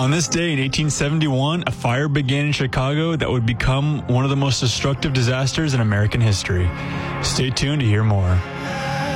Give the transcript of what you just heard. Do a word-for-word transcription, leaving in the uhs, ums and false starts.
On this day in eighteen seventy-one, a fire began in Chicago that would become one of the most destructive disasters in American history. Stay tuned to hear more.